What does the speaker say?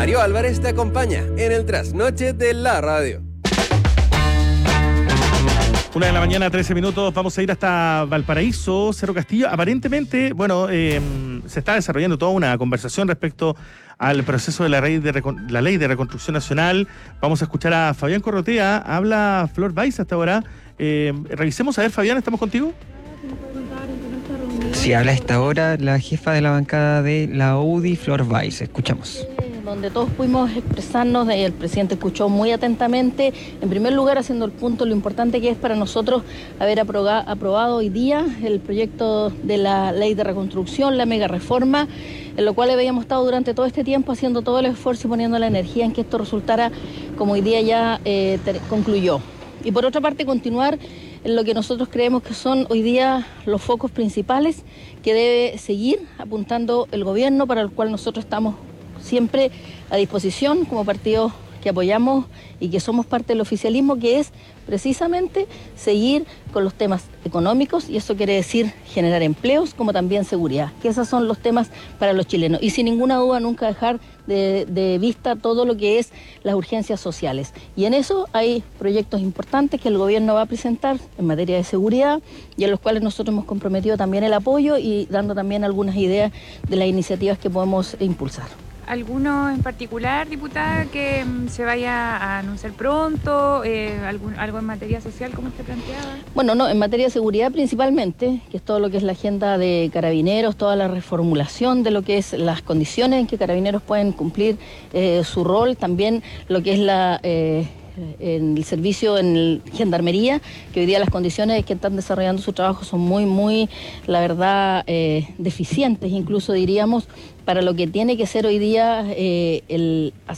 Mario Álvarez te acompaña en el trasnoche de la radio. 1 de la mañana, 13 minutos. Vamos a ir hasta Valparaíso, Cerro Castillo. Aparentemente, se está desarrollando toda una conversación respecto al proceso de la ley de reconstrucción nacional. Vamos a escuchar a Fabián Corrotea. Habla Flor Weiss hasta ahora. Revisemos, a ver, Fabián, ¿estamos contigo? Sí, habla a esta hora la jefa de la bancada de la UDI, Flor Weiss. Escuchamos. Donde todos pudimos expresarnos, el presidente escuchó muy atentamente, en primer lugar haciendo el punto lo importante que es para nosotros haber aprobado hoy día el proyecto de la ley de reconstrucción, la mega reforma, en lo cual habíamos estado durante todo este tiempo haciendo todo el esfuerzo y poniendo la energía en que esto resultara como hoy día ya concluyó. Y por otra parte continuar en lo que nosotros creemos que son hoy día los focos principales que debe seguir apuntando el gobierno, para el cual nosotros estamos siempre a disposición como partido que apoyamos y que somos parte del oficialismo, que es precisamente seguir con los temas económicos, y eso quiere decir generar empleos como también seguridad, que esos son los temas para los chilenos, y sin ninguna duda nunca dejar de vista todo lo que es las urgencias sociales, y en eso hay proyectos importantes que el gobierno va a presentar en materia de seguridad y en los cuales nosotros hemos comprometido también el apoyo y dando también algunas ideas de las iniciativas que podemos impulsar. ¿Alguno en particular, diputada, que se vaya a anunciar pronto? ¿Algo en materia social, como usted planteaba? Bueno, no, en materia de seguridad principalmente, que es todo lo que es la agenda de Carabineros, toda la reformulación de lo que es las condiciones en que Carabineros pueden cumplir su rol, también lo que es en el servicio en Gendarmería, que hoy día las condiciones que están desarrollando su trabajo son muy, la verdad, deficientes, incluso diríamos, para lo que tiene que ser hoy día el